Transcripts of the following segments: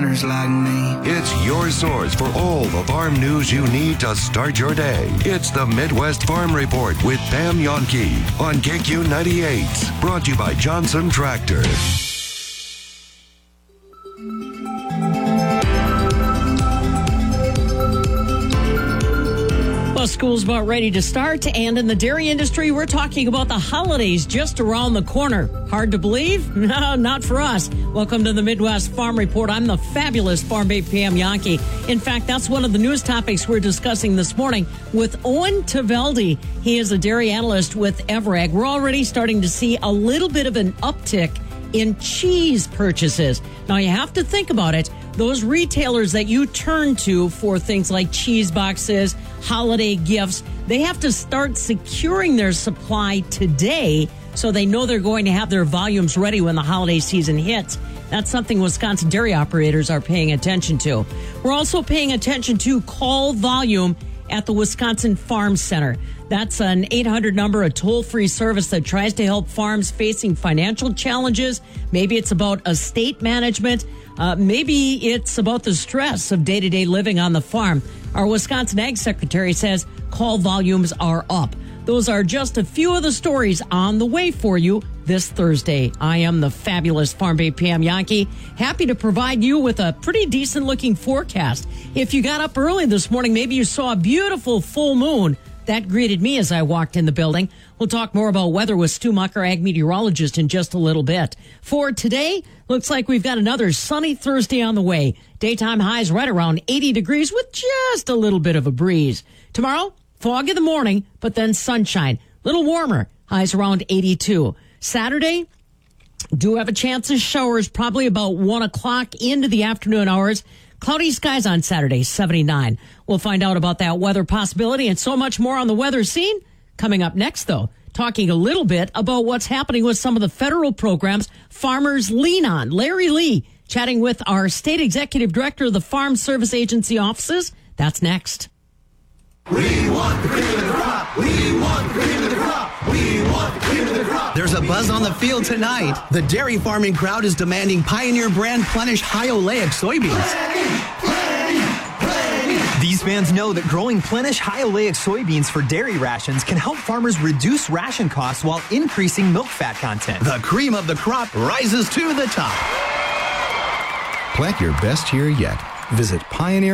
winners like me. It's your source for all the farm news you need to start your day. It's the Midwest Farm Report with Pam Jahnke on KQ 98. Brought to you by Johnson Tractor. Well, school's about ready to start, and in the dairy industry, we're talking about the holidays just around the corner. Hard to believe? No, not for us. Welcome to the Midwest Farm Report. I'm the fabulous Farm Babe Pam Jahnke. In fact, that's one of the news topics we're discussing this morning with Owen Taveldi. He is a dairy analyst with Evrag. We're already starting to see a little bit of an uptick in cheese purchases. Now, you have to think about it. Those retailers that you turn to for things like cheese boxes, holiday gifts, they have to start securing their supply today so they know they're going to have their volumes ready when the holiday season hits. That's something Wisconsin dairy operators are paying attention to. We're also paying attention to call volume at the Wisconsin Farm Center. That's an 800 number, a toll-free service that tries to help farms facing financial challenges. Maybe it's about estate management. Maybe it's about the stress of day-to-day living on the farm. Our Wisconsin Ag Secretary says call volumes are up. Those are just a few of the stories on the way for you this Thursday. I am the fabulous Farm Babe Pam Jahnke, happy to provide you with a pretty decent-looking forecast. If you got up early this morning, maybe you saw a beautiful full moon. That greeted me as I walked in the building. We'll talk more about weather with Stu Mucker, ag meteorologist, in just a little bit. For today, looks like we've got another sunny Thursday on the way. Daytime highs right around 80 degrees with just a little bit of a breeze. Tomorrow, fog in the morning, but then sunshine. Little warmer, highs around 82. Saturday, do have a chance of showers probably about 1 o'clock into the afternoon hours. Cloudy skies on Saturday, 79. We'll find out about that weather possibility and so much more on the weather scene. Coming up next, though, talking a little bit about what's happening with some of the federal programs farmers lean on. Larry Lee chatting with our state executive director of the Farm Service Agency offices. That's next. We want the cream of the crop. We want the cream of the crop. We want the cream of the crop. There's a buzz on the field tonight. The dairy farming crowd is demanding Pioneer brand Plenish high oleic soybeans. These fans know that growing Plenish high oleic soybeans for dairy rations can help farmers reduce ration costs while increasing milk fat content. The cream of the crop rises to the top. Plant your best year yet. Visit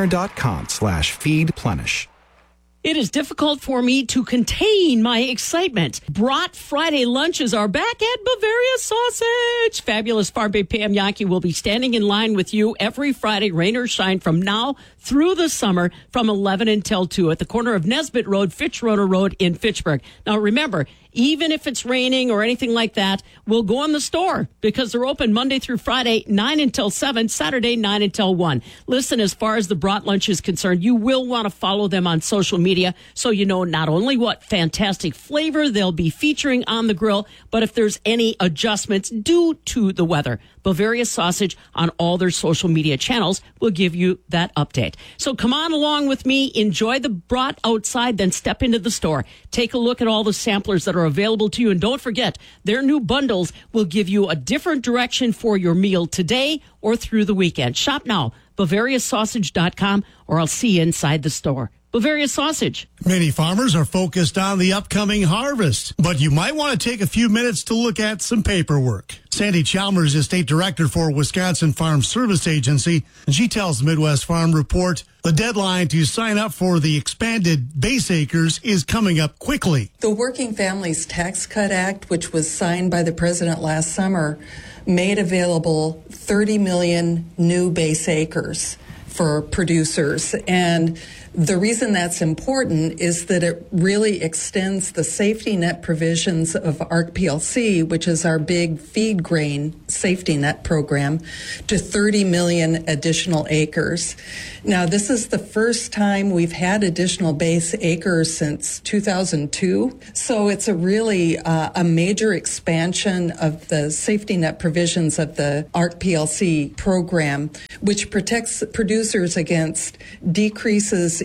pioneer.com/feedplenish. It is difficult for me to contain my excitement. Brat Friday lunches are back at Bavaria Sausage. Fabulous Farm Babe Pam Jahnke will be standing in line with you every Friday, rain or shine, from now through the summer from 11 until 2 at the corner of Nesbitt Road, Fitchroder Road in Fitchburg. Now, remember, even if it's raining or anything like that, we'll go in the store because they're open Monday through Friday, 9 until 7, Saturday, 9 until 1. Listen, as far as the brat lunch is concerned, you will want to follow them on social media so you know not only what fantastic flavor they'll be featuring on the grill, but if there's any adjustments due to the weather. Bavaria Sausage on all their social media channels will give you that update. So come on along with me, enjoy the brat outside, then step into the store. Take a look at all the samplers that are available to you, and don't forget, their new bundles will give you a different direction for your meal today or through the weekend. Shop now, BavariaSausage.com, or I'll see you inside the store. Bavaria Sausage. Many farmers are focused on the upcoming harvest, but you might want to take a few minutes to look at some paperwork. Sandy Chalmers is state director for Wisconsin Farm Service Agency, and she tells the Midwest Farm Report the deadline to sign up for the expanded base acres is coming up quickly. The Working Families Tax Cut Act, which was signed by the president last summer, made available 30 million new base acres for producers. And the reason that's important is that it really extends the safety net provisions of ARC PLC, which is our big feed grain safety net program, to 30 million additional acres. Now, this is the first time we've had additional base acres since 2002. So it's a really a major expansion of the safety net provisions of the ARC PLC program, which protects producers against decreases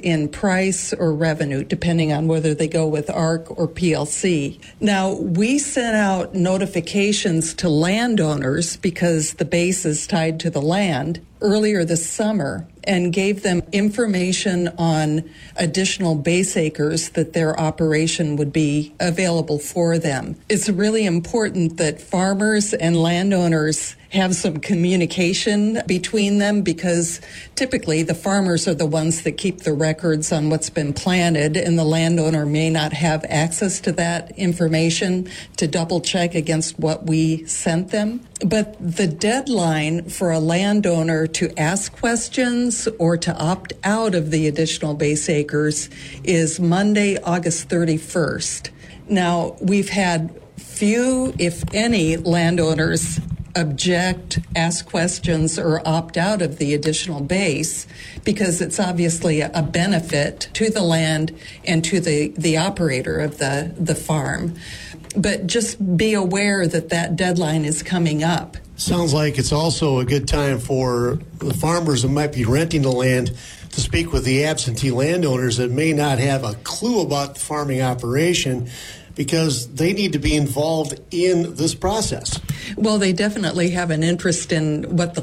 in price or revenue, depending on whether they go with ARC or PLC. Now, we sent out notifications to landowners because the base is tied to the land earlier this summer and gave them information on additional base acres that their operation would be available for them. It's really important that farmers and landowners have some communication between them, because typically the farmers are the ones that keep the records on what's been planted, and the landowner may not have access to that information to double check against what we sent them. But the deadline for a landowner to ask questions or to opt out of the additional base acres is Monday, August 31st. Now, we've had few, if any, landowners object, ask questions, or opt out of the additional base, because it's obviously a benefit to the land and to the operator of the farm. But just be aware that that deadline is coming up. Sounds like it's also a good time for the farmers that might be renting the land to speak with the absentee landowners that may not have a clue about the farming operation, because they need to be involved in this process. Well, they definitely have an interest in how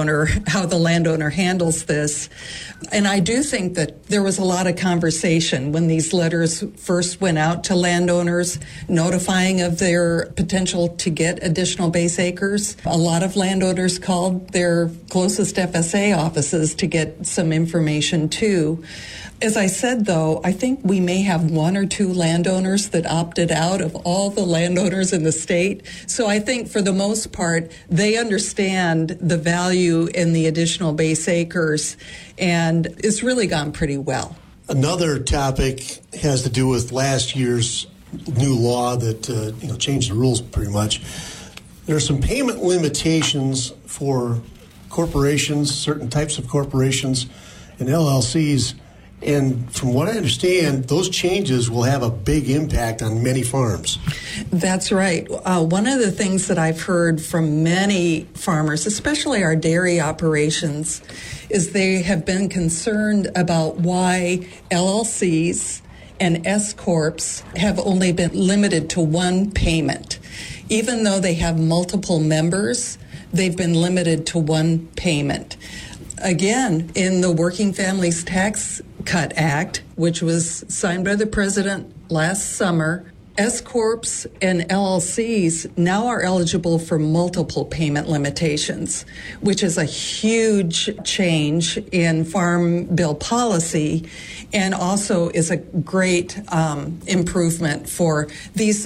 the landowner handles this. And I do think that there was a lot of conversation when these letters first went out to landowners, notifying of their potential to get additional base acres. A lot of landowners called their closest FSA offices to get some information too. As I said, though, I think we may have one or two landowners that opted out of all the landowners in the state. So I think for the most part, they understand the value in the additional base acres, and it's really gone pretty well. Another topic has to do with last year's new law that changed the rules pretty much. There are some payment limitations for corporations, certain types of corporations and LLCs. And from what I understand, those changes will have a big impact on many farms. That's right. One of the things that I've heard from many farmers, especially our dairy operations, is they have been concerned about why LLCs and S-Corps have only been limited to one payment. Even though they have multiple members, they've been limited to one payment. Again, in the Working Families Tax Cut Act, which was signed by the president last summer, S-Corps and LLCs now are eligible for multiple payment limitations, which is a huge change in Farm Bill policy, and also is a great improvement for these,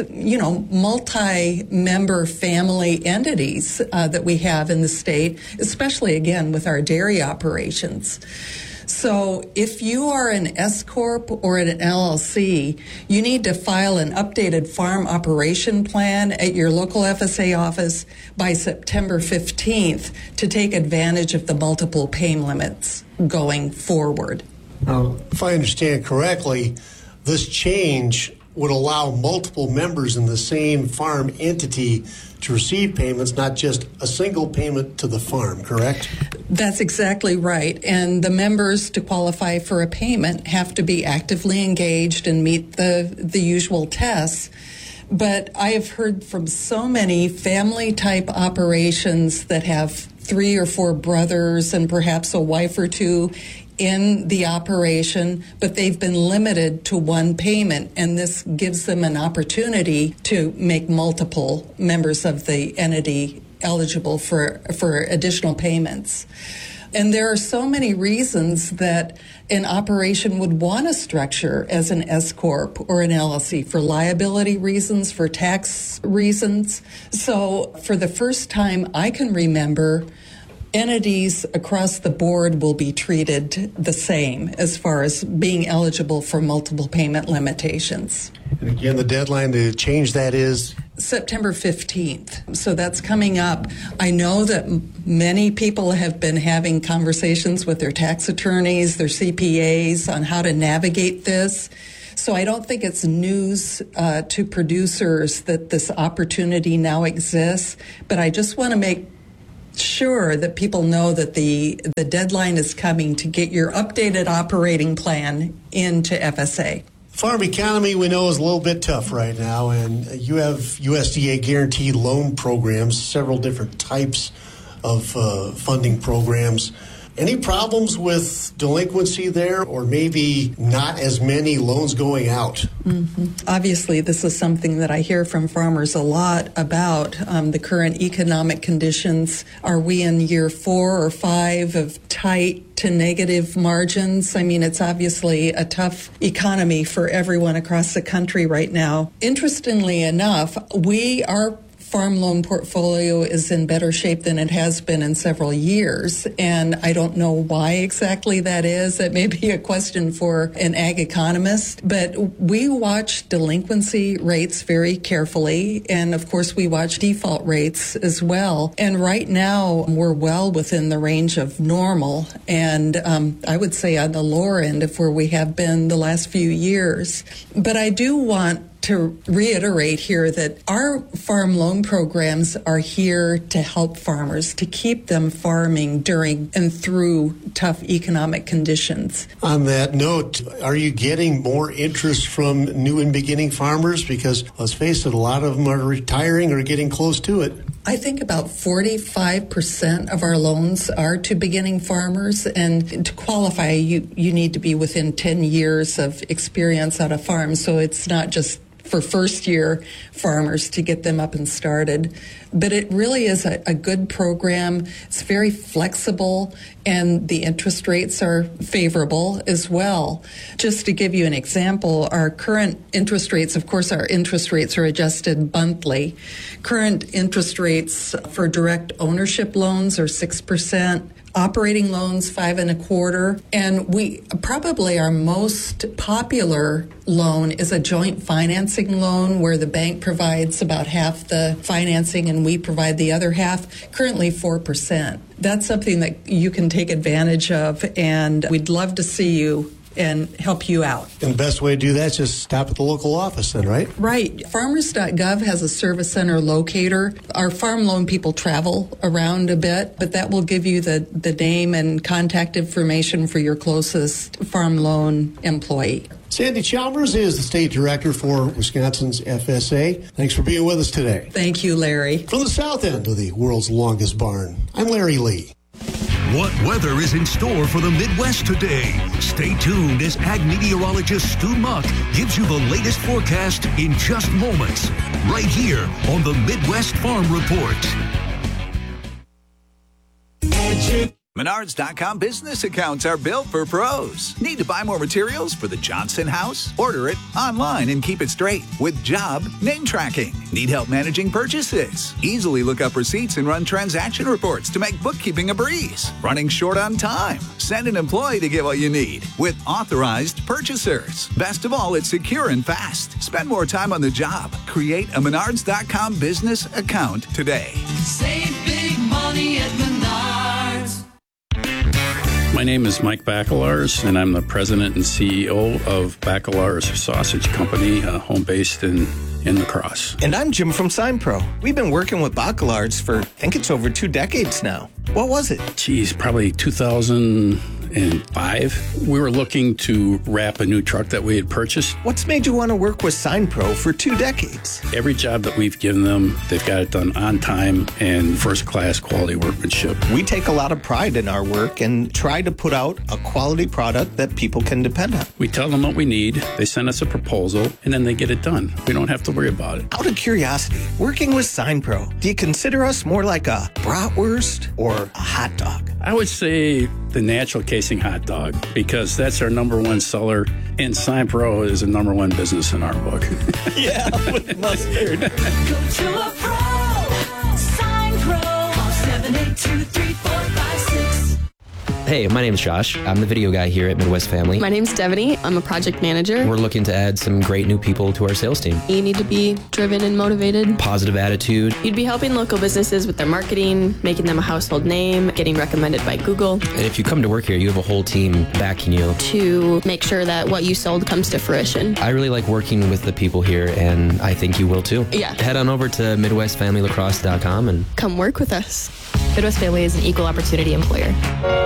multi-member family entities that we have in the state, especially, again, with our dairy operations. So if you are an S-Corp or an LLC, you need to file an updated farm operation plan at your local FSA office by September 15th to take advantage of the multiple payment limits going forward. Now, if I understand correctly, this change would allow multiple members in the same farm entity to receive payments, not just a single payment to the farm, correct? That's exactly right. And the members, to qualify for a payment, have to be actively engaged and meet the usual tests. But I have heard from so many family-type operations that have 3 or 4 brothers and perhaps a wife or two in the operation, but they've been limited to one payment, and this gives them an opportunity to make multiple members of the entity eligible for additional payments. And there are so many reasons that an operation would want to structure as an S-Corp or an LLC, for liability reasons, for tax reasons. So for the first time I can remember, entities across the board will be treated the same as far as being eligible for multiple payment limitations. And again, the deadline to change that is? September 15th. So that's coming up. I know that many people have been having conversations with their tax attorneys, their CPAs on how to navigate this. So I don't think it's news to producers that this opportunity now exists, but I just want to make sure that people know that the deadline is coming to get your updated operating plan into FSA. Farm economy, we know, is a little bit tough right now, and you have USDA guaranteed loan programs, several different types of funding programs. Any problems with delinquency there, or maybe not as many loans going out? Mm-hmm. Obviously, this is something that I hear from farmers a lot about, the current economic conditions. Are we in year 4 or 5 of tight to negative margins? I mean, it's obviously a tough economy for everyone across the country right now. Interestingly enough, our farm loan portfolio is in better shape than it has been in several years, and I don't know why exactly that is. That may be a question for an ag economist, but we watch delinquency rates very carefully, and of course we watch default rates as well. And right now we're well within the range of normal, and I would say on the lower end of where we have been the last few years. But I do want to reiterate here that our farm loan programs are here to help farmers, to keep them farming during and through tough economic conditions. On that note, are you getting more interest from new and beginning farmers? Because let's face it, a lot of them are retiring or getting close to it. I think about 45% of our loans are to beginning farmers, and to qualify, you need to be within 10 years of experience on a farm, so it's not just for first-year farmers to get them up and started. But it really is a good program. It's very flexible, and the interest rates are favorable as well. Just to give you an example, our current interest rates, of course, our interest rates are adjusted monthly. Current interest rates for direct ownership loans are 6%. Operating loans, 5.25%, and probably our most popular loan is a joint financing loan where the bank provides about half the financing and we provide the other half, currently 4%. That's something that you can take advantage of, and we'd love to see you and help you out. And the best way to do that is just stop at the local office then, right? Right. Farmers.gov has a service center locator. Our farm loan people travel around a bit, but that will give you the name and contact information for your closest farm loan employee. Sandy Chalmers is the state director for Wisconsin's FSA. Thanks for being with us today. Thank you, Larry. From the south end of the world's longest barn, I'm Larry Lee. What weather is in store for the Midwest today? Stay tuned as ag meteorologist Stu Muck gives you the latest forecast in just moments, right here on the Midwest Farm Report. Menards.com business accounts are built for pros. Need to buy more materials for the Johnson house? Order it online and keep it straight with job name tracking. Need help managing purchases? Easily look up receipts and run transaction reports to make bookkeeping a breeze. Running short on time? Send an employee to get what you need with authorized purchasers. Best of all, it's secure and fast. Spend more time on the job. Create a Menards.com business account today. Save big money at Menards. My name is Mike Bacelars, and I'm the president and CEO of Bacelars Sausage Company, home-based in La Crosse. And I'm Jim from SignPro. We've been working with Bacelars for, I think it's over 2 decades now. What was it? Geez, probably 2005. We were looking to wrap a new truck that we had purchased. What's made you want to work with SignPro for 2 decades? Every job that we've given them, they've got it done on time and first-class quality workmanship. We take a lot of pride in our work and try to put out a quality product that people can depend on. We tell them what we need, they send us a proposal, and then they get it done. We don't have to worry about it. Out of curiosity, working with SignPro, do you consider us more like a bratwurst or a hot dog? I would say the natural casing hot dog, because that's our number one seller, and SignPro is a number one business in our book. Yeah, with mustard. Go to a pro. SignPro. Call 782-3456. Hey, my name's Josh. I'm the video guy here at Midwest Family. My name's Devaney. I'm a project manager. We're looking to add some great new people to our sales team. You need to be driven and motivated. Positive attitude. You'd be helping local businesses with their marketing, making them a household name, getting recommended by Google. And if you come to work here, you have a whole team backing you. To make sure that what you sold comes to fruition. I really like working with the people here, and I think you will too. Yeah. Head on over to MidwestFamilyLacrosse.com and come work with us. Midwest Family is an equal opportunity employer.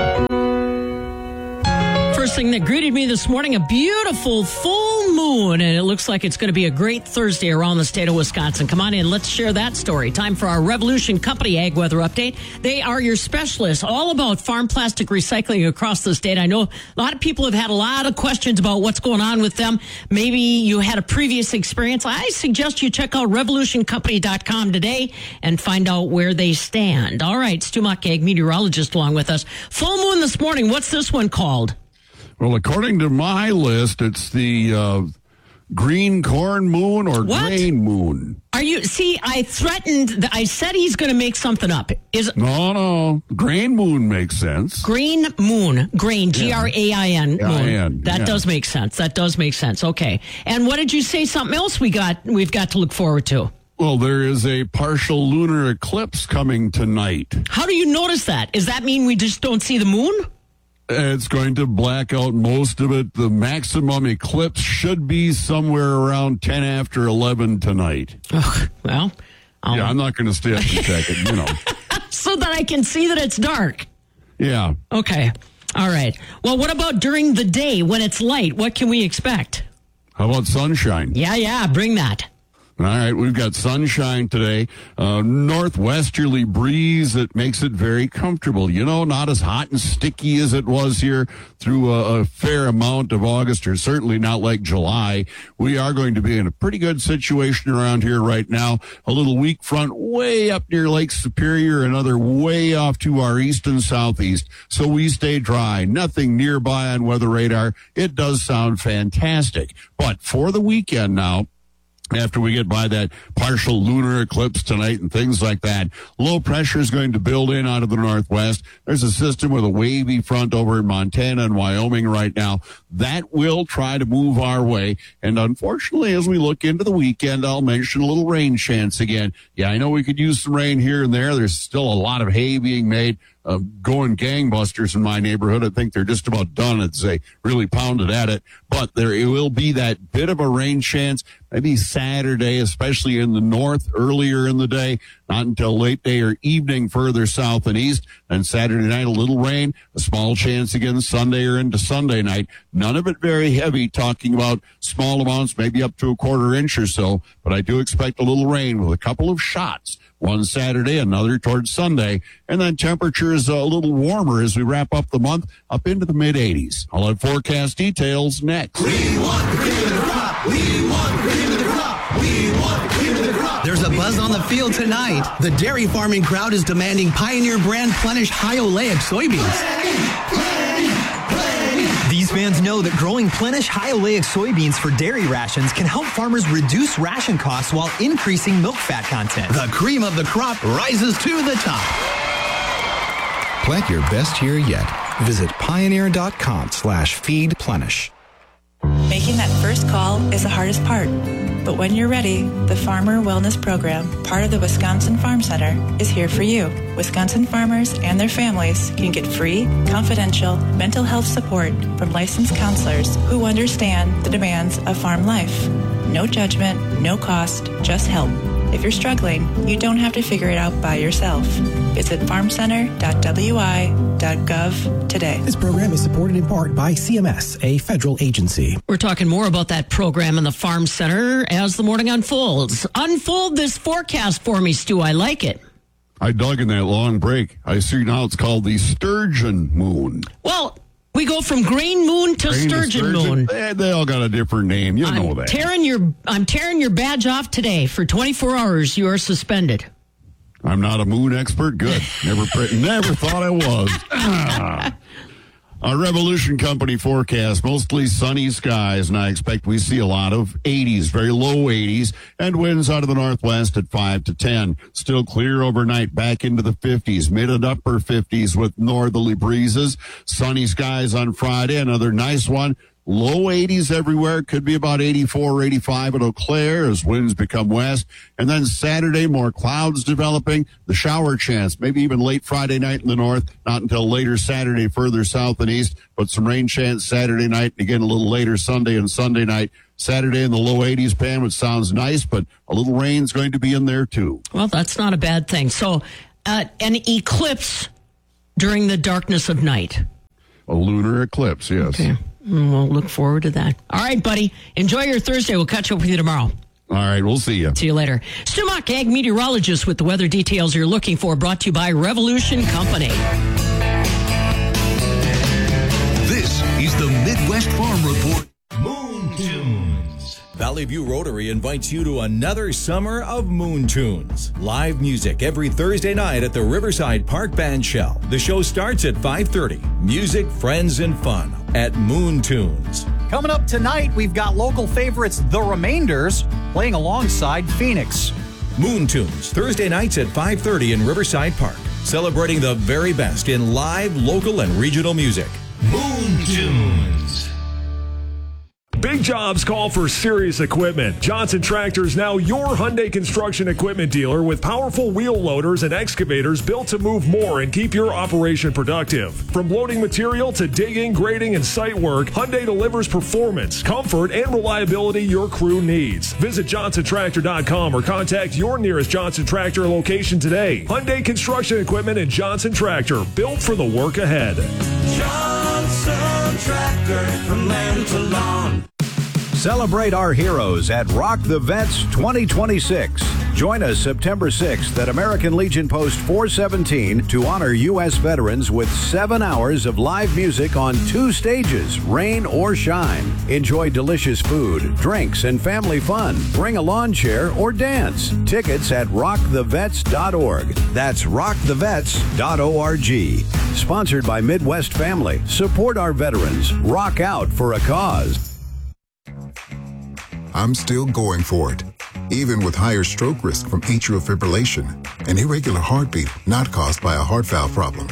First thing that greeted me this morning, a beautiful full moon, and it looks like it's going to be a great Thursday around the state of Wisconsin. Come on in, let's share that story. Time for our Revolution Company Ag Weather Update. They are your specialists all about farm plastic recycling across the state. I know a lot of people have had a lot of questions about what's going on with them. Maybe you had a previous experience. I suggest you check out revolutioncompany.com today and find out where they stand. All right, Stu Muck, ag meteorologist, along with us. Full moon this morning. What's this one called? Well, according to my list, it's the green corn moon or grain moon. Are you? See, I threatened. I said he's going to make something up. No. Grain moon makes sense. Green moon. Grain. Grain. Moon. That does make sense. Okay. And what did you say? Something else we've got to look forward to. Well, there is a partial lunar eclipse coming tonight. How do you notice that? Does that mean we just don't see the moon? It's going to black out most of it. The maximum eclipse should be somewhere around 10 after 11 tonight. Well, I'm not going to stay up to check it, so that I can see that it's dark. Yeah. Okay. All right. Well, what about during the day when it's light? What can we expect? How about sunshine? Yeah. Bring that. All right, we've got sunshine today, northwesterly breeze that makes it very comfortable. Not as hot and sticky as it was here through a fair amount of August, or certainly not like July. We are going to be in a pretty good situation around here right now. A little weak front way up near Lake Superior, another way off to our east and southeast. So we stay dry, nothing nearby on weather radar. It does sound fantastic. But for the weekend now, after we get by that partial lunar eclipse tonight and things like that, low pressure is going to build in out of the northwest. There's a system with a wavy front over in Montana and Wyoming right now. That will try to move our way. And unfortunately, as we look into the weekend, I'll mention a little rain chance again. Yeah, I know we could use some rain here and there. There's still a lot of hay being made. Going gangbusters in my neighborhood. I think they're just about done. They really pounded at it. But there will be that bit of a rain chance, maybe Saturday, especially in the north, earlier in the day, not until late day or evening further south and east. And Saturday night, a little rain, a small chance again Sunday or into Sunday night. None of it very heavy, talking about small amounts, maybe up to a quarter inch or so. But I do expect a little rain with a couple of shots. One Saturday, another towards Sunday, and then temperatures a little warmer as we wrap up the month, up into the mid-80s. I'll have forecast details next. We want the cream of the crop. We want the cream of the crop. We want the cream of the crop. There's a buzz on the field tonight. The dairy farming crowd is demanding Pioneer brand Plenish high oleic soybeans. These fans know that growing Plenish high oleic soybeans for dairy rations can help farmers reduce ration costs while increasing milk fat content. The cream of the crop rises to the top. Plant your best year yet. Visit pioneer.com/feedplenish. Making that first call is the hardest part. But when you're ready, the Farmer Wellness Program, part of the Wisconsin Farm Center, is here for you. Wisconsin farmers and their families can get free, confidential mental health support from licensed counselors who understand the demands of farm life. No judgment, no cost, just help. If you're struggling, you don't have to figure it out by yourself. Visit farmcenter.wi.gov today. This program is supported in part by CMS, a federal agency. We're talking more about that program in the Farm Center as the morning unfolds. Unfold this forecast for me, Stu. I like it. I dug in that long break. I see now it's called the sturgeon moon. Well, we go from grain moon to sturgeon moon. They all got a different name. You know that. I'm tearing your badge off today. For 24 hours, you are suspended. I'm not a moon expert. Good. Never thought I was. Our Revolution Company forecast, mostly sunny skies, and I expect we see a lot of 80s, very low 80s, and winds out of the northwest at 5 to 10. Still clear overnight, back into the 50s, mid and upper 50s with northerly breezes. Sunny skies on Friday, another nice one. Low 80s everywhere. Could be about 84 or 85 at Eau Claire as winds become west. And then Saturday, more clouds developing. The shower chance, maybe even late Friday night in the north, not until later Saturday further south and east. But some rain chance Saturday night, and again a little later Sunday and Sunday night. Saturday in the low 80s, Pam, which sounds nice, but a little rain's going to be in there too. Well, that's not a bad thing. So an eclipse during the darkness of night. A lunar eclipse, yes. Okay. We'll look forward to that. All right, buddy. Enjoy your Thursday. We'll catch up with you tomorrow. All right, we'll see you. See you later. Stu Muck, ag meteorologist with the weather details you're looking for, brought to you by Revolution Company. This is the Midwest Farm Report. Moon Tunes. Valley View Rotary invites you to another summer of Moon Tunes. Live music every Thursday night at the Riverside Park Band Shell. The show starts at 5:30. Music, friends, and fun at Moon Tunes. Coming up tonight, we've got local favorites The Remainders playing alongside Phoenix. Moon Tunes, Thursday nights at 5:30 in Riverside Park. Celebrating the very best in live, local, and regional music. Moon Tunes. Big jobs call for serious equipment. Johnson Tractor is now your Hyundai construction equipment dealer with powerful wheel loaders and excavators built to move more and keep your operation productive. From loading material to digging, grading, and site work, Hyundai delivers performance, comfort, and reliability your crew needs. Visit JohnsonTractor.com or contact your nearest Johnson Tractor location today. Hyundai Construction Equipment and Johnson Tractor, built for the work ahead. Johnson Tractor, from land to lawn. Celebrate our heroes at Rock the Vets 2026. Join us September 6th at American Legion Post 417 to honor U.S. veterans with 7 hours of live music on 2 stages, rain or shine. Enjoy delicious food, drinks, and family fun. Bring a lawn chair or dance. Tickets at rockthevets.org. That's rockthevets.org. Sponsored by Midwest Family. Support our veterans. Rock out for a cause. I'm still going for it, even with higher stroke risk from atrial fibrillation, an irregular heartbeat not caused by a heart valve problem.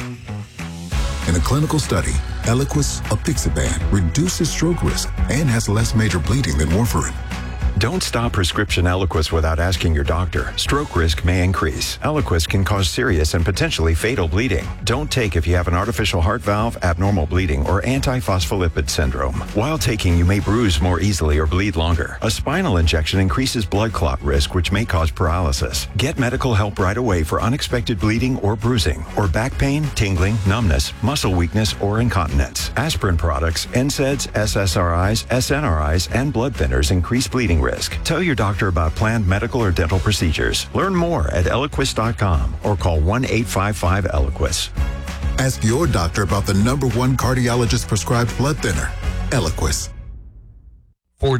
In a clinical study, Eliquis apixaban reduces stroke risk and has less major bleeding than warfarin. Don't stop prescription Eliquis without asking your doctor. Stroke risk may increase. Eliquis can cause serious and potentially fatal bleeding. Don't take if you have an artificial heart valve, abnormal bleeding, or antiphospholipid syndrome. While taking, you may bruise more easily or bleed longer. A spinal injection increases blood clot risk, which may cause paralysis. Get medical help right away for unexpected bleeding or bruising, or back pain, tingling, numbness, muscle weakness, or incontinence. Aspirin products, NSAIDs, SSRIs, SNRIs, and blood thinners increase bleeding risk. Tell your doctor about planned medical or dental procedures. Learn more at Eliquis.com or call 1-855-ELIQUIS. Ask your doctor about the #1 cardiologist prescribed blood thinner, Eliquis. For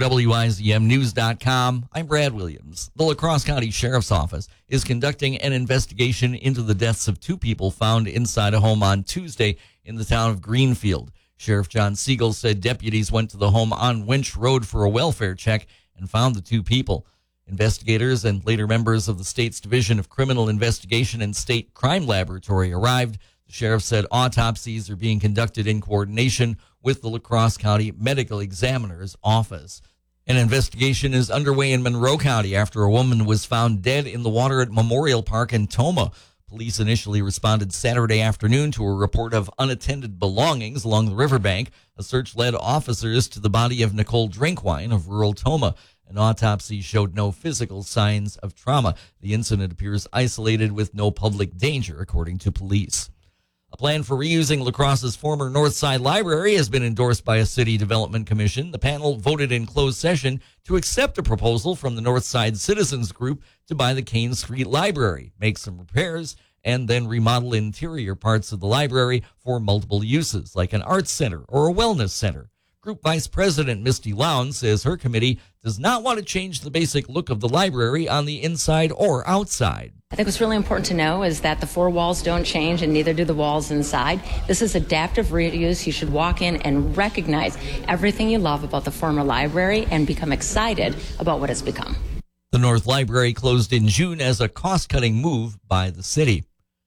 WIZMnews.com, I'm Brad Williams. The La Crosse County Sheriff's Office is conducting an investigation into the deaths of 2 people found inside a home on Tuesday in the town of Greenfield. Sheriff John Siegel said deputies went to the home on Winch Road for a welfare check and found the 2 people. Investigators and later members of the state's Division of Criminal Investigation and State Crime Laboratory arrived. The sheriff said autopsies are being conducted in coordination with the La Crosse County Medical Examiner's Office. An investigation is underway in Monroe County after a woman was found dead in the water at Memorial Park in Tomah. Police initially responded Saturday afternoon to a report of unattended belongings along the riverbank. A search led officers to the body of Nicole Drinkwine of rural Tomah. An autopsy showed no physical signs of trauma. The incident appears isolated with no public danger, according to police. A plan for reusing La Crosse's former Northside Library has been endorsed by a city development commission. The panel voted in closed session to accept a proposal from the Northside Citizens Group to buy the Kane Street Library, make some repairs, and then remodel interior parts of the library for multiple uses, like an arts center or a wellness center. Group Vice President Misty Lowndes says her committee does not want to change the basic look of the library on the inside or outside. I think what's really important to know is that the 4 walls don't change and neither do the walls inside. This is adaptive reuse. You should walk in and recognize everything you love about the former library and become excited about what it's become. The North Library closed in June as a cost-cutting move by the city.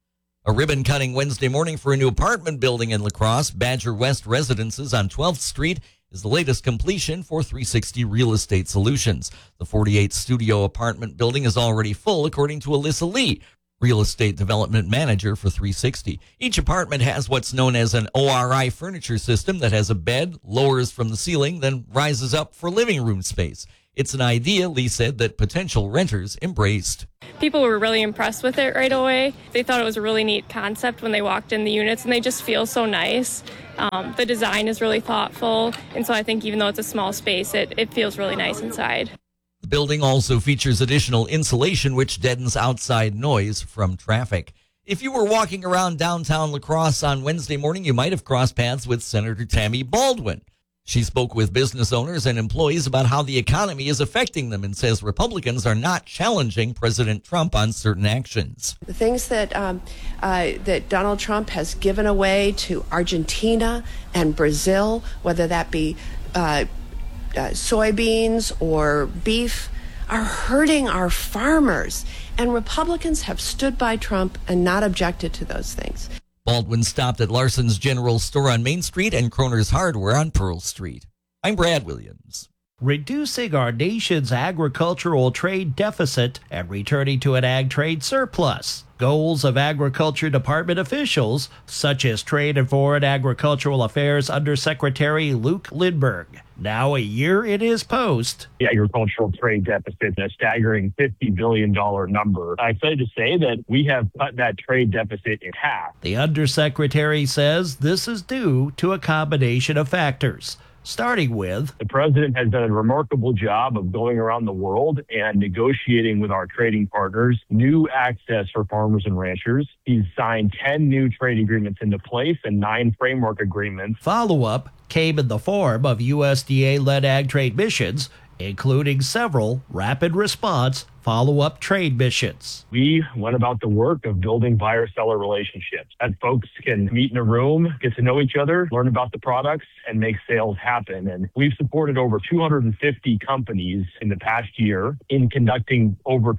A ribbon cutting Wednesday morning for a new apartment building in La Crosse, Badger West Residences on 12th Street, is the latest completion for 360 Real Estate Solutions. The 48-studio apartment building is already full, according to Alyssa Lee, real estate development manager for 360. Each apartment has what's known as an ORI furniture system that has a bed, lowers from the ceiling, then rises up for living room space. It's an idea, Lee said, that potential renters embraced. People were really impressed with it right away. They thought it was a really neat concept when they walked in the units, and they just feel so nice. The design is really thoughtful, and so I think even though it's a small space, it feels really nice inside. The building also features additional insulation, which deadens outside noise from traffic. If you were walking around downtown La Crosse on Wednesday morning, you might have crossed paths with Senator Tammy Baldwin. She spoke with business owners and employees about how the economy is affecting them and says Republicans are not challenging President Trump on certain actions. The things that that Donald Trump has given away to Argentina and Brazil, whether that be soybeans or beef, are hurting our farmers. And Republicans have stood by Trump and not objected to those things. Baldwin stopped at Larson's General Store on Main Street and Kroner's Hardware on Pearl Street. I'm Brad Williams. Reducing our nation's agricultural trade deficit and returning to an ag trade surplus. Goals of Agriculture Department officials, such as Trade and Foreign Agricultural Affairs Undersecretary Luke Lindberg. Now a year in his post. The agricultural trade deficit, a staggering $50 billion number. I'm excited to say that we have cut that trade deficit in half. The Undersecretary says this is due to a combination of factors. Starting with, the president has done a remarkable job of going around the world and negotiating with our trading partners new access for farmers and ranchers. He's signed 10 new trade agreements into place and 9 framework agreements. Follow-up came in the form of USDA-led ag trade missions, including several rapid response follow-up trade missions. We went about the work of building buyer-seller relationships. That folks can meet in a room, get to know each other, learn about the products, and make sales happen. And we've supported over 250 companies in the past year in conducting over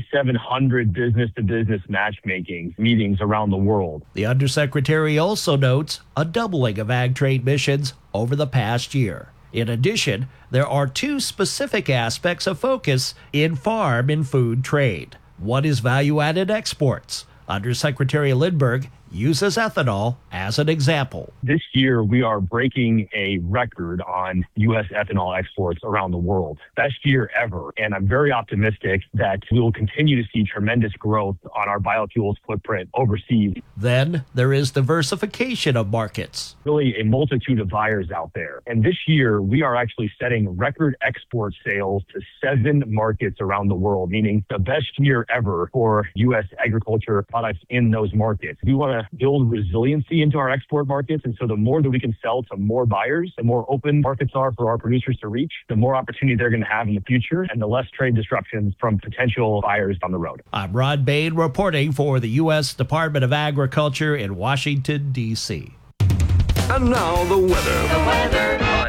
2,700 business-to-business matchmaking meetings around the world. The Undersecretary also notes a doubling of ag trade missions over the past year. In addition, there are 2 specific aspects of focus in farm and food trade. One is value-added exports. Undersecretary Lindberg uses ethanol as an example. This year, we are breaking a record on U.S. ethanol exports around the world. Best year ever. And I'm very optimistic that we will continue to see tremendous growth on our biofuels footprint overseas. Then there is diversification of markets. Really a multitude of buyers out there. And this year, we are actually setting record export sales to 7 markets around the world, meaning the best year ever for U.S. agriculture products in those markets. We want to build resiliency into our export markets. And so the more that we can sell to more buyers, the more open markets are for our producers to reach, the more opportunity they're going to have in the future, and the less trade disruptions from potential buyers down the road. I'm Rod Bain reporting for the U.S. Department of Agriculture in Washington, D.C. And now the weather on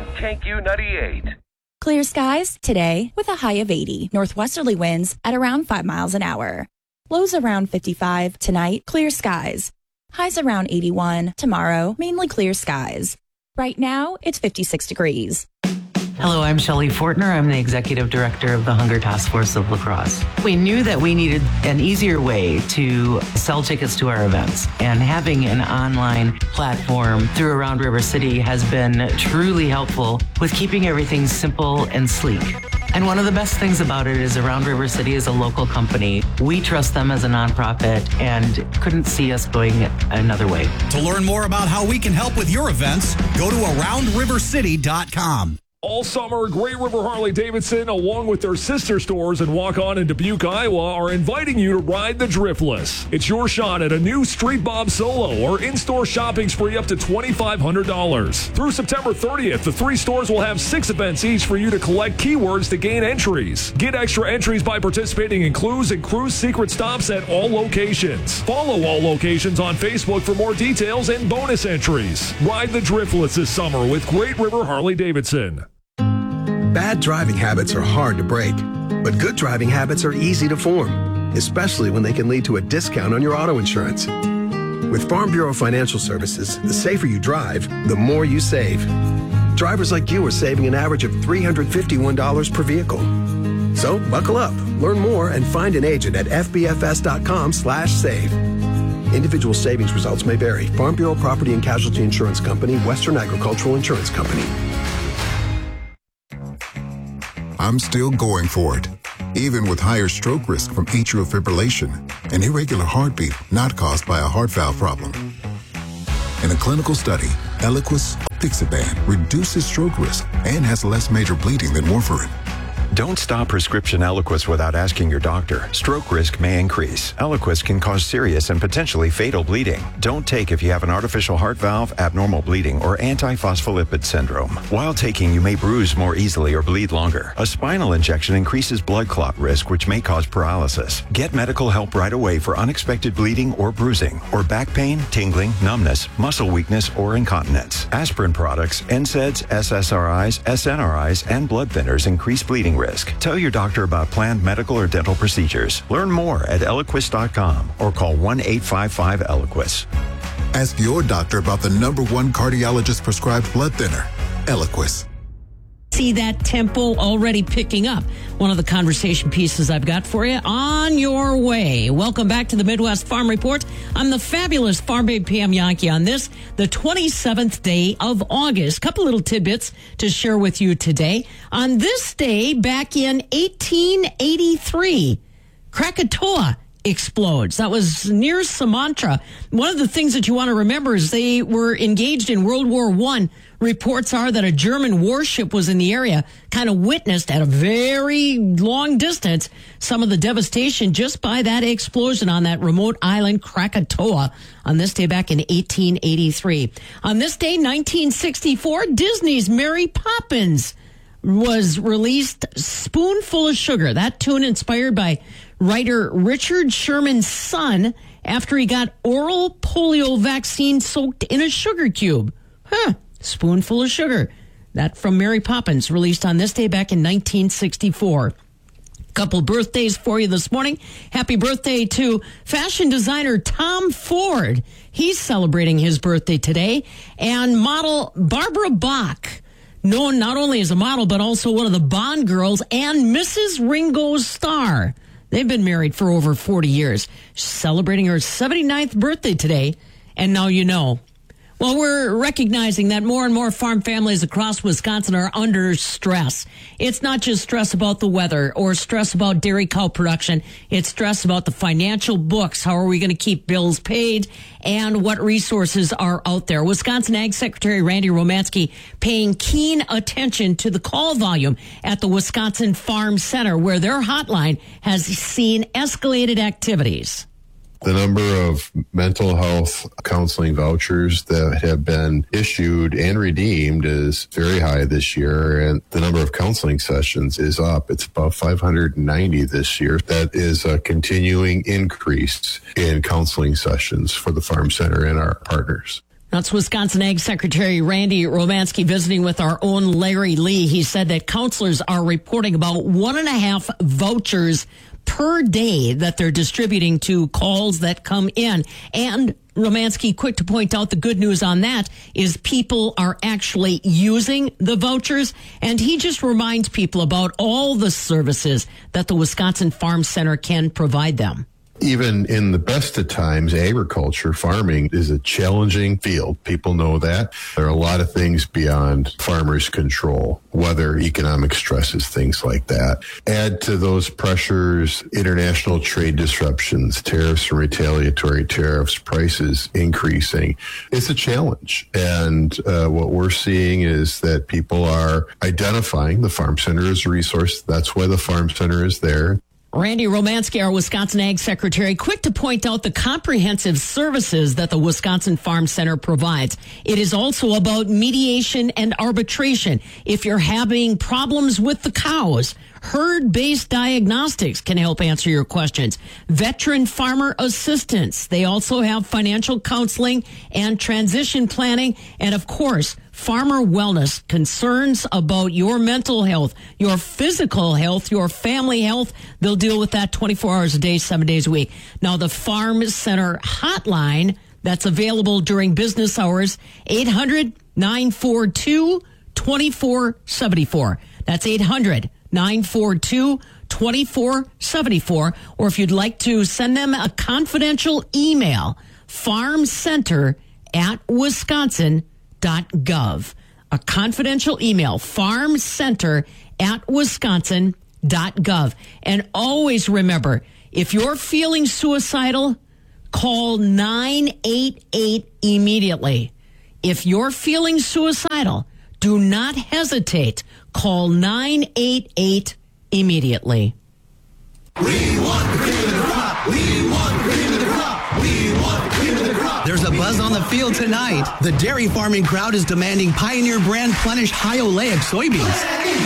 KQ98. Clear skies today with a high of 80. Northwesterly winds at around 5 miles an hour. Lows around 55 tonight, clear skies. Highs around 81 tomorrow, mainly clear skies. Right now, it's 56 degrees. Hello, I'm Shelley Fortner. I'm the Executive Director of the Hunger Task Force of La Crosse. We knew that we needed an easier way to sell tickets to our events, and having an online platform through Around River City has been truly helpful with keeping everything simple and sleek. And one of the best things about it is Around River City is a local company. We trust them as a nonprofit and couldn't see us going another way. To learn more about how we can help with your events, go to AroundRiverCity.com. All summer, Great River Harley-Davidson, along with their sister stores in Waukon and Dubuque, Iowa, are inviting you to ride the Driftless. It's your shot at a new Street Bob Solo or in-store shopping spree up to $2,500. Through September 30th, the 3 stores will have 6 events each for you to collect keywords to gain entries. Get extra entries by participating in clues and cruise secret stops at all locations. Follow all locations on Facebook for more details and bonus entries. Ride the Driftless this summer with Great River Harley-Davidson. Bad driving habits are hard to break, but good driving habits are easy to form, especially when they can lead to a discount on your auto insurance. With Farm Bureau Financial Services, the safer you drive, the more you save. Drivers like you are saving an average of $351 per vehicle. So buckle up, learn more, and find an agent at fbfs.com/save. Individual savings results may vary. Farm Bureau Property and Casualty Insurance Company, Western Agricultural Insurance Company. I'm still going for it, even with higher stroke risk from atrial fibrillation, an irregular heartbeat not caused by a heart valve problem. In a clinical study, Eliquis apixaban reduces stroke risk and has less major bleeding than warfarin. Don't stop prescription Eliquis without asking your doctor. Stroke risk may increase. Eliquis can cause serious and potentially fatal bleeding. Don't take if you have an artificial heart valve, abnormal bleeding, or antiphospholipid syndrome. While taking, you may bruise more easily or bleed longer. A spinal injection increases blood clot risk, which may cause paralysis. Get medical help right away for unexpected bleeding or bruising, or back pain, tingling, numbness, muscle weakness, or incontinence. Aspirin products, NSAIDs, SSRIs, SNRIs, and blood thinners increase bleeding risk. Tell your doctor about planned medical or dental procedures. Learn more at Eliquis.com or call 1-855-ELIQUIS. Ask your doctor about the #1 cardiologist prescribed blood thinner, Eliquis. See that tempo already picking up. One of the conversation pieces I've got for you on your way. Welcome back to the Midwest Farm Report. I'm the fabulous Farm Babe Pam Yankee on this, the 27th day of August. Couple little tidbits to share with you today. On this day, back in 1883, Krakatoa explodes. That was near Sumatra. One of the things that you want to remember is they were engaged in World War I. Reports are that a German warship was in the area, kind of witnessed at a very long distance some of the devastation just by that explosion on that remote island, Krakatoa, on this day back in 1883. On this day, 1964, Disney's Mary Poppins was released. Spoonful of Sugar. That tune inspired by writer Richard Sherman's son after he got oral polio vaccine soaked in a sugar cube. Spoonful of Sugar. That from Mary Poppins, released on this day back in 1964. Couple birthdays for you this morning. Happy birthday to fashion designer Tom Ford. He's celebrating his birthday today. And model Barbara Bach, known not only as a model, but also one of the Bond girls and Mrs. Ringo's star. They've been married for over 40 years. She's celebrating her 79th birthday today. And now you know. Well, we're recognizing that more and more farm families across Wisconsin are under stress. It's not just stress about the weather or stress about dairy cow production. It's stress about the financial books. How are we going to keep bills paid and what resources are out there? Wisconsin Ag Secretary Randy Romanski paying keen attention to the call volume at the Wisconsin Farm Center, where their hotline has seen escalated activities. The number of mental health counseling vouchers that have been issued and redeemed is very high this year, and the number of counseling sessions is up. It's about 590 this year. That is a continuing increase in counseling sessions for the Farm Center and our partners. That's Wisconsin Ag Secretary Randy Romanski visiting with our own Larry Lee. He said that counselors are reporting about 1.5 vouchers per day that they're distributing to calls that come in. And Romanski, quick to point out the good news on that is people are actually using the vouchers. And he just reminds people about all the services that the Wisconsin Farm Center can provide them. Even in the best of times, agriculture, farming is a challenging field. People know that. There are a lot of things beyond farmers' control, weather, economic stresses, things like that. Add to those pressures, international trade disruptions, tariffs and retaliatory tariffs, prices increasing. It's a challenge. And what we're seeing is that people are identifying the Farm Center as a resource. That's why the Farm Center is there. Randy Romanski, our Wisconsin Ag Secretary, quick to point out the comprehensive services that the Wisconsin Farm Center provides. It is also about mediation and arbitration. If you're having problems with the cows, herd-based diagnostics can help answer your questions. Veteran farmer assistance. They also have financial counseling and transition planning. And of course, farmer wellness, concerns about your mental health, your physical health, your family health. They'll deal with that 24 hours a day, 7 days a week. Now, the Farm Center hotline that's available during business hours, 800-942-2474. That's 800-942-2474. Or if you'd like to send them a confidential email, farmcenter@wisconsin.gov. A confidential email, farmcenter at wisconsin.gov. And always remember, if you're feeling suicidal, call 988 immediately. If you're feeling suicidal, do not hesitate. Call 988 immediately. We want the cream of the crop. We want the cream of the crop. We want the cream of the crop. There's a buzz on the field tonight. The dairy farming crowd is demanding Pioneer brand Plenish high oleic soybeans.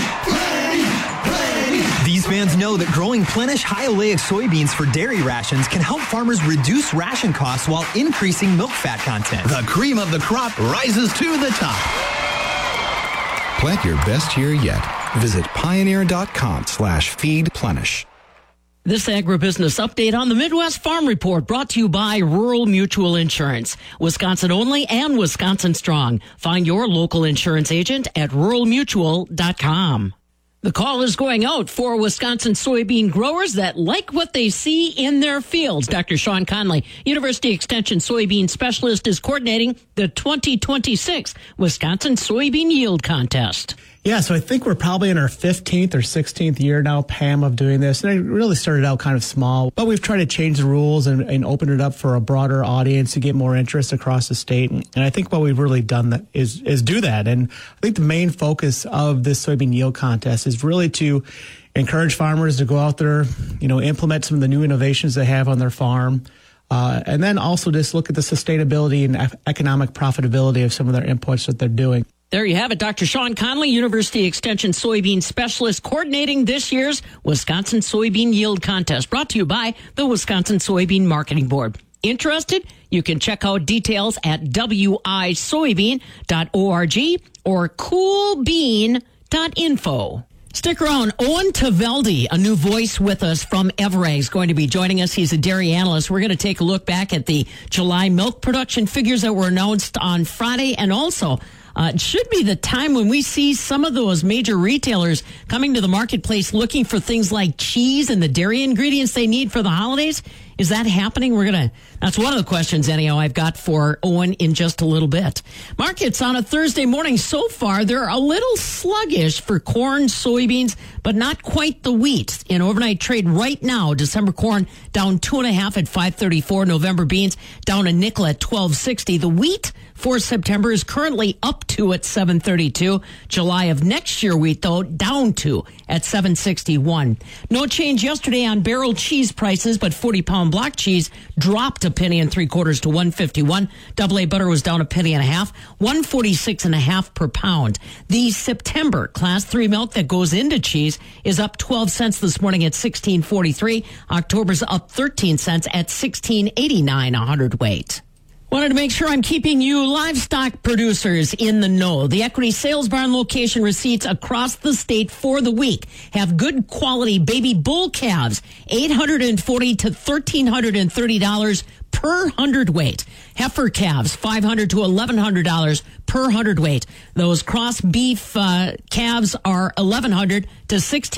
These fans know that growing Plenish high oleic soybeans for dairy rations can help farmers reduce ration costs while increasing milk fat content. The cream of the crop rises to the top. Plant your best year yet. Visit pioneer.com/feedplenish. This agribusiness update on the Midwest Farm Report brought to you by Rural Mutual Insurance. Wisconsin only and Wisconsin strong. Find your local insurance agent at ruralmutual.com. The call is going out for Wisconsin soybean growers that like what they see in their fields. Dr. Sean Conley, University Extension soybean specialist, is coordinating the 2026 Wisconsin Soybean Yield Contest. Yeah, so I think we're probably in our 15th or 16th year now, Pam, of doing this. And it really started out kind of small, but we've tried to change the rules and open it up for a broader audience to get more interest across the state. And I think what we've really done is do that. And I think the main focus of this soybean yield contest is really to encourage farmers to go out there, implement some of the new innovations they have on their farm. And then also just look at the sustainability and economic profitability of some of their inputs that they're doing. There you have it. Dr. Sean Conley, University Extension soybean specialist, coordinating this year's Wisconsin Soybean Yield Contest, brought to you by the Wisconsin Soybean Marketing Board. Interested? You can check out details at wisoybean.org or coolbean.info. Stick around. Owen Taveldi, a new voice with us from Everegg, is going to be joining us. He's a dairy analyst. We're going to take a look back at the July milk production figures that were announced on Friday, and also it should be the time when we see some of those major retailers coming to the marketplace looking for things like cheese and the dairy ingredients they need for the holidays. Is that happening? That's one of the questions, anyhow, I've got for Owen in just a little bit. Markets on a Thursday morning so far, they're a little sluggish for corn, soybeans, but not quite the wheat. In overnight trade right now, December corn down 2.5 at 5.34. November beans down a nickel at 12.60. The wheat for September is currently up 2 at 7.32. July of next year wheat, though, down 2 at 7.61. No change yesterday on barrel cheese prices, but 40-pound block cheese dropped a penny and 3/4 to 151. AA butter was down a penny and a half, 146.5 per pound. The September Class 3 milk that goes into cheese is up 12 cents this morning at 16.43. October's up 13 cents at 16.89 a hundredweight. Wanted to make sure I'm keeping you livestock producers in the know. The Equity Sales Barn location receipts across the state for the week have good quality baby bull calves, $840 to $1,330 per hundredweight. Heifer calves, $500 to $1,100 per hundredweight. Those cross beef calves are $1,100 to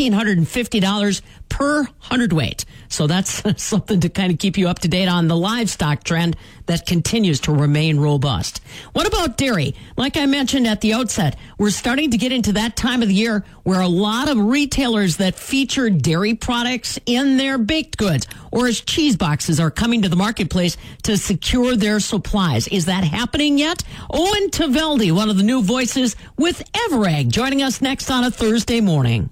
$1,650 per hundredweight. So that's something to kind of keep you up to date on the livestock trend that continues to remain robust. What about dairy? Like I mentioned at the outset, we're starting to get into that time of the year where a lot of retailers that feature dairy products in their baked goods or as cheese boxes are coming to the marketplace to secure their supplies. Is that happening yet? Owen Taveldi, one of the new voices with Everegg, joining us next on a Thursday morning.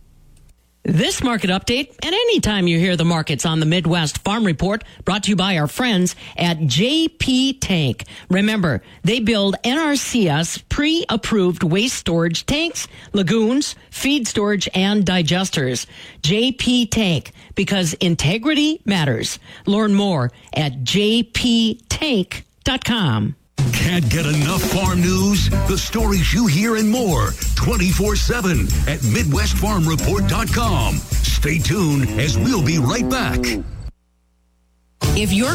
This market update, and anytime you hear the markets on the Midwest Farm Report, brought to you by our friends at JP Tank. Remember, they build NRCS pre-approved waste storage tanks, lagoons, feed storage, and digesters. JP Tank, because integrity matters. Learn more at jptank.com. Can't get enough farm news? The stories you hear and more 24/7 at MidwestFarmReport.com. Stay tuned as we'll be right back. If you're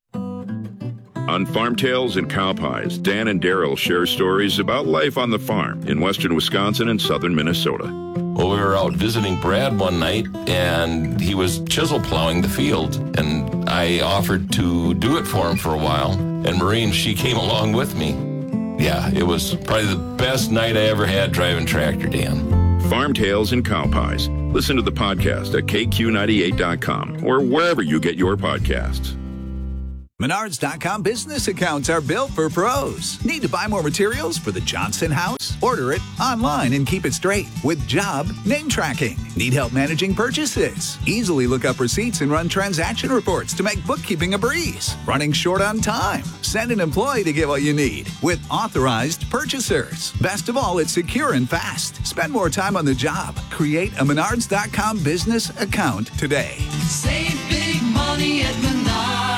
on Farm Tales and Cow Pies, Dan and Daryl share stories about life on the farm in western Wisconsin and southern Minnesota. Well, we were out visiting Brad one night, and he was chisel plowing the field, and I offered to do it for him for a while, and Maureen, she came along with me. Yeah, it was probably the best night I ever had driving tractor, Dan. Farm Tales and Cow Pies. Listen to the podcast at KQ98.com or wherever you get your podcasts. Menards.com business accounts are built for pros. Need to buy more materials for the Johnson house? Order it online and keep it straight with job name tracking. Need help managing purchases? Easily look up receipts and run transaction reports to make bookkeeping a breeze. Running short on time? Send an employee to get what you need with authorized purchasers. Best of all, it's secure and fast. Spend more time on the job. Create a Menards.com business account today. Save big money at Menards.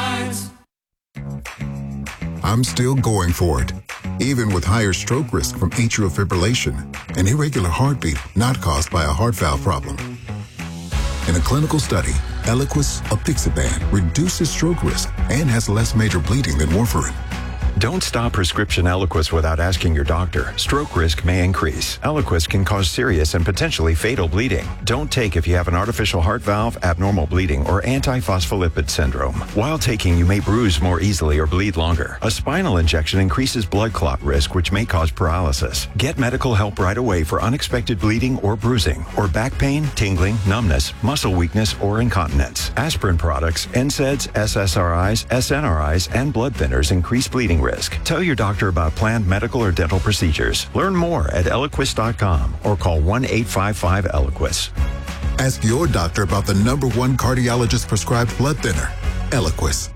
I'm still going for it, even with higher stroke risk from atrial fibrillation, an irregular heartbeat not caused by a heart valve problem. In a clinical study, Eliquis apixaban reduces stroke risk and has less major bleeding than warfarin. Don't stop prescription Eliquis without asking your doctor. Stroke risk may increase. Eliquis can cause serious and potentially fatal bleeding. Don't take if you have an artificial heart valve, abnormal bleeding, or antiphospholipid syndrome. While taking, you may bruise more easily or bleed longer. A spinal injection increases blood clot risk, which may cause paralysis. Get medical help right away for unexpected bleeding or bruising, or back pain, tingling, numbness, muscle weakness, or incontinence. Aspirin products, NSAIDs, SSRIs, SNRIs, and blood thinners increase bleeding risk. Tell your doctor about planned medical or dental procedures. Learn more at Eliquis.com or call 1-855-ELIQUIS. Ask your doctor about the #1 cardiologist prescribed blood thinner, Eliquis.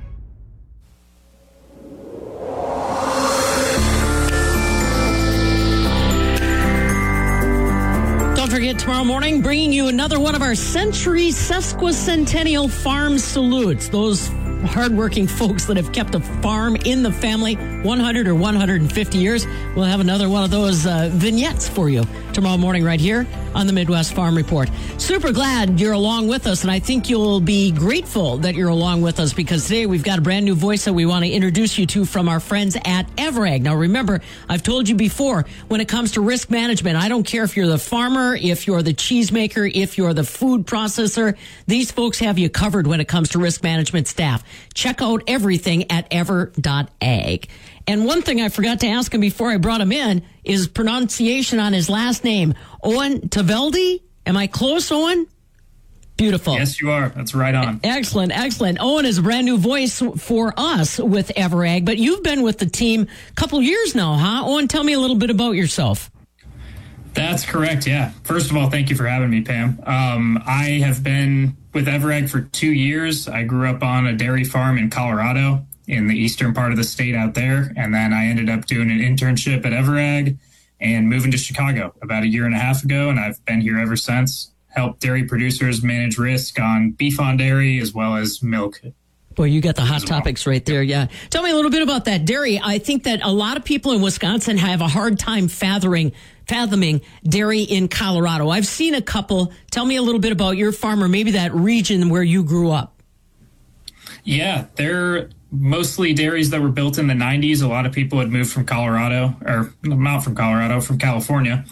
Don't forget, tomorrow morning, bringing you another one of our Century Sesquicentennial Farm Salutes. Those hardworking folks that have kept a farm in the family 100 or 150 years. We'll have another one of those vignettes for you tomorrow morning right here on the Midwest Farm Report. Super glad you're along with us, and I think you'll be grateful that you're along with us because today we've got a brand new voice that we want to introduce you to from our friends at Everag. Now remember, I've told you before, when it comes to risk management, I don't care if you're the farmer, if you're the cheesemaker, if you're the food processor, these folks have you covered when it comes to risk management staff. Check out everything at ever.ag. And one thing I forgot to ask him before I brought him in is pronunciation on his last name. Owen Tveldie? Am I close, Owen? Beautiful. Yes, you are. That's right on. Excellent, excellent. Owen is a brand new voice for us with Everag, but you've been with the team a couple years now, huh? Owen, tell me a little bit about yourself. That's correct, yeah. First of all, thank you for having me, Pam. I have been with Everag for 2 years. I grew up on a dairy farm in Colorado, in the eastern part of the state out there, and then I ended up doing an internship at Everag and moving to Chicago about 1.5 years ago, and I've been here ever since. Helped dairy producers manage risk on beef on dairy as well as milk. Boy, you got the hot topics right there, yeah. Tell me a little bit about that dairy. I think that a lot of people in Wisconsin have a hard time fathoming dairy in Colorado. I've seen a couple. Tell me a little bit about your farm or maybe that region where you grew up. Yeah, they're mostly dairies that were built in the 90s. A lot of people had moved from Colorado, or not from Colorado, from California.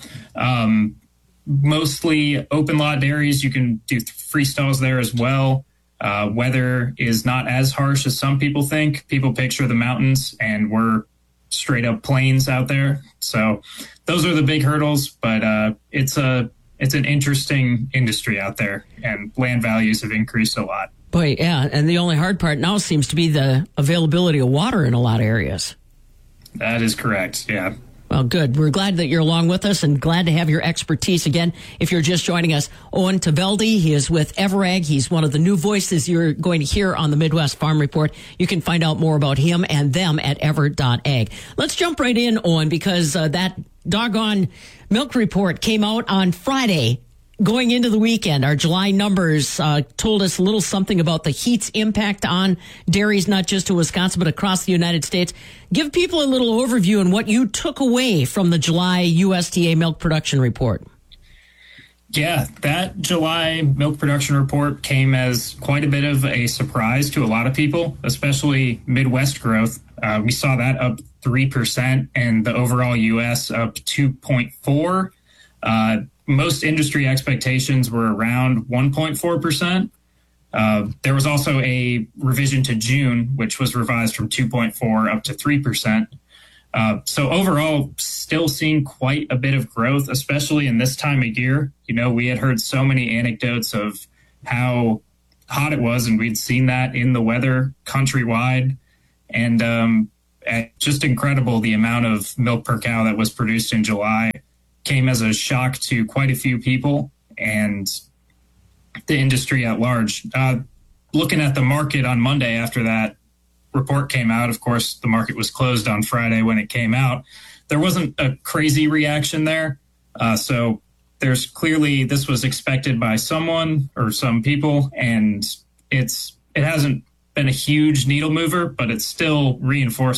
Mostly open lot dairies. You can do freestalls there as well. Weather is not as harsh as some people think. People picture the mountains, and we're straight up plains out there. So those are the big hurdles, but it's an interesting industry out there, and land values have increased a lot. Boy, yeah, and the only hard part now seems to be the availability of water in a lot of areas. That is correct, yeah. Well, good. We're glad that you're along with us and glad to have your expertise again. If you're just joining us, Owen Tveldie, he is with Everag. He's one of the new voices you're going to hear on the Midwest Farm Report. You can find out more about him and them at ever.ag. Let's jump right in, Owen, because that doggone milk report came out on Friday. Going into the weekend, our July numbers told us a little something about the heat's impact on dairies, not just in Wisconsin, but across the United States. Give people a little overview on what you took away from the July USDA milk production report. Yeah, that July milk production report came as quite a bit of a surprise to a lot of people, especially Midwest growth. We saw that up 3% and the overall U.S. up 2.4%. Most industry expectations were around 1.4%. There was also a revision to June, which was revised from 2.4 up to 3%. So overall, still seeing quite a bit of growth, especially in this time of year. We had heard so many anecdotes of how hot it was, and we'd seen that in the weather countrywide. And just incredible, the amount of milk per cow that was produced in July came as a shock to quite a few people and the industry at large. Looking at the market on Monday after that report came out, of course, the market was closed on Friday when it came out. There wasn't a crazy reaction there. So there's clearly, this was expected by someone or some people, and it hasn't been a huge needle mover, but it's still reinforced